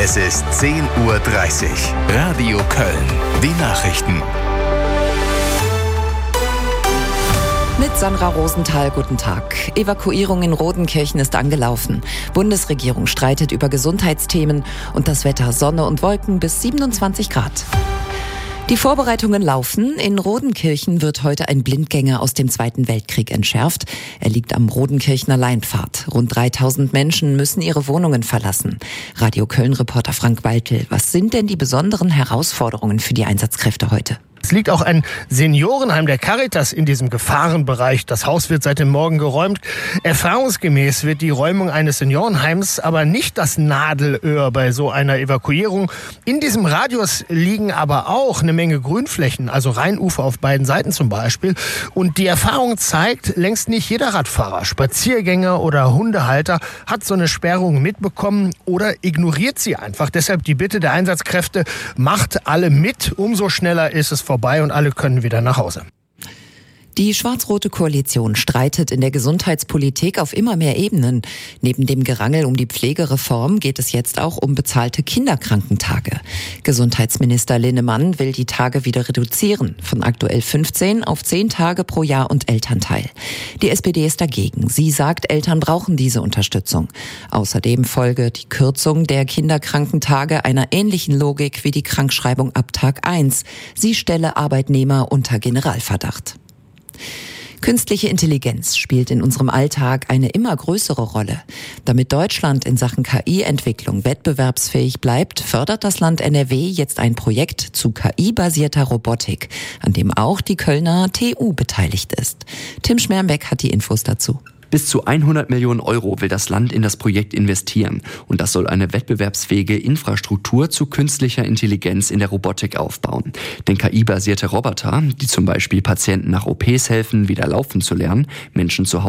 Es ist 10:30 Uhr. Radio Köln. Die Nachrichten. Mit Sandra Rosenthal, guten Tag. Evakuierung in Rodenkirchen ist angelaufen. Bundesregierung streitet über Gesundheitsthemen und das Wetter Sonne und Wolken bis 27 Grad. Die Vorbereitungen laufen. In Rodenkirchen wird heute ein Blindgänger aus dem Zweiten Weltkrieg entschärft. Er liegt am Rodenkirchener Leinpfad. Rund 3000 Menschen müssen ihre Wohnungen verlassen. Radio Köln-Reporter Frank Waltel, was sind denn die besonderen Herausforderungen für die Einsatzkräfte heute? Es liegt auch ein Seniorenheim der Caritas in diesem Gefahrenbereich. Das Haus wird seit dem Morgen geräumt. Erfahrungsgemäß wird die Räumung eines Seniorenheims aber nicht das Nadelöhr bei so einer Evakuierung. In diesem Radius liegen aber auch eine Menge Grünflächen, also Rheinufer auf beiden Seiten zum Beispiel. Und die Erfahrung zeigt, längst nicht jeder Radfahrer, Spaziergänger oder Hundehalter hat so eine Sperrung mitbekommen oder ignoriert sie einfach. Deshalb die Bitte der Einsatzkräfte, macht alle mit, umso schneller ist es vorbei und alle können wieder nach Hause. Die schwarz-rote Koalition streitet in der Gesundheitspolitik auf immer mehr Ebenen. Neben dem Gerangel um die Pflegereform geht es jetzt auch um bezahlte Kinderkrankentage. Gesundheitsminister Linnemann will die Tage wieder reduzieren, von aktuell 15 auf 10 Tage pro Jahr und Elternteil. Die SPD ist dagegen. Sie sagt, Eltern brauchen diese Unterstützung. Außerdem folge die Kürzung der Kinderkrankentage einer ähnlichen Logik wie die Krankschreibung ab Tag 1. Sie stelle Arbeitnehmer unter Generalverdacht. Künstliche Intelligenz spielt in unserem Alltag eine immer größere Rolle. Damit Deutschland in Sachen KI-Entwicklung wettbewerbsfähig bleibt, fördert das Land NRW jetzt ein Projekt zu KI-basierter Robotik, an dem auch die Kölner TU beteiligt ist. Tim Schmermbeck hat die Infos dazu. Bis zu 100 Millionen Euro will das Land in das Projekt investieren. Und das soll eine wettbewerbsfähige Infrastruktur zu künstlicher Intelligenz in der Robotik aufbauen. Denn KI-basierte Roboter, die zum Beispiel Patienten nach OPs helfen, wieder laufen zu lernen, Menschen zu Hause